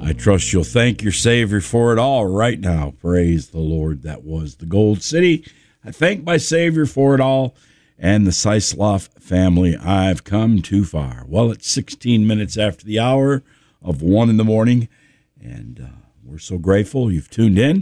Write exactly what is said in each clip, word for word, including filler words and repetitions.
I trust you'll thank your Savior for it all right now. Praise the Lord. That was the Gold City. I thank my Savior for it all and the Sisloff family. I've come too far. Well, it's sixteen minutes after the hour of one in the morning, and uh, we're so grateful you've tuned in.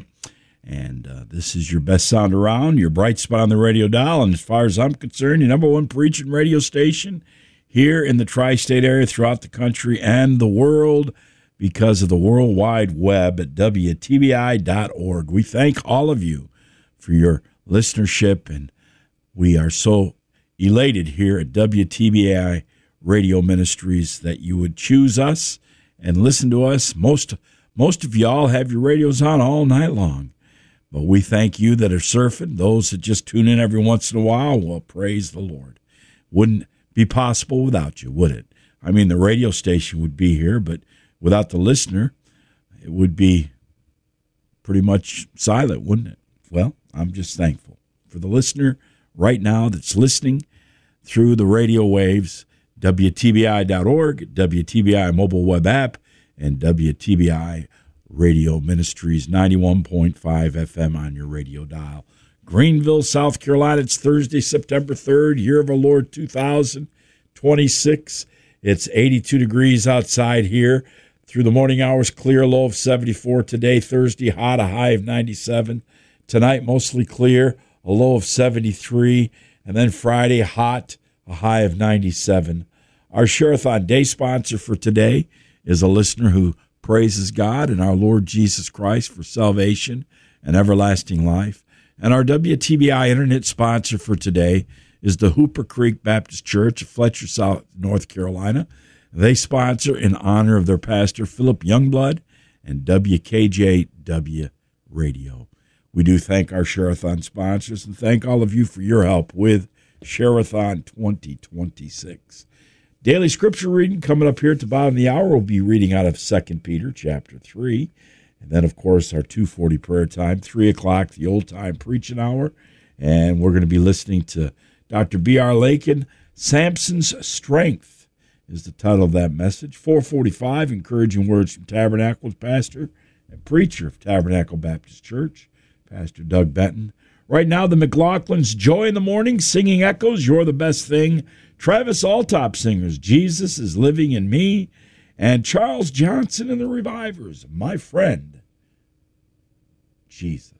And uh, this is your best sound around, your bright spot on the radio dial. And as far as I'm concerned, your number one preaching radio station here in the tri-state area, throughout the country and the world, because of the World Wide Web at W T B I dot org. We thank all of you for your listenership, and we are so elated here at W T B I Radio Ministries that you would choose us and listen to us. Most, most of y'all have your radios on all night long. But we thank you that are surfing, those that just tune in every once in a while. Well, praise the Lord. Wouldn't be possible without you, would it? I mean, the radio station would be here, but without the listener, it would be pretty much silent, wouldn't it? Well, I'm just thankful for the listener right now that's listening through the radio waves, W T B I dot org, W T B I mobile web app, and W T B I Radio Ministries, ninety-one point five F M on your radio dial. Greenville, South Carolina, it's Thursday, September third, year of our Lord two thousand twenty-six. It's eighty-two degrees outside here. Through the morning hours, clear, low of seventy-four. Today, Thursday, hot, a high of ninety-seven. Tonight, mostly clear, a low of seventy-three. And then Friday, hot, a high of ninety-seven. Our Share-a-thon Day sponsor for today is a listener who praises God and our Lord Jesus Christ for salvation and everlasting life. And our W T B I Internet sponsor for today is the Hooper Creek Baptist Church of Fletcher, South North Carolina. They sponsor in honor of their pastor, Philip Youngblood, and W K J W Radio. We do thank our Share-a-thon sponsors and thank all of you for your help with Share-a-thon twenty twenty-six. Daily scripture reading coming up here at the bottom of the hour. We'll be reading out of Second Peter chapter three. And then, of course, our two forty prayer time, three o'clock, the old-time preaching hour. And we're going to be listening to Doctor B R Lakin. Samson's Strength is the title of that message. four forty-five, encouraging words from Tabernacle's pastor and preacher of Tabernacle Baptist Church, Pastor Doug Benton. Right now, the McLaughlins, Joy in the Morning, Singing Echoes, You're the Best Thing. Travis Alltop Singers, Jesus is Living in Me. And Charles Johnson and the Revivers, My Friend, Jesus.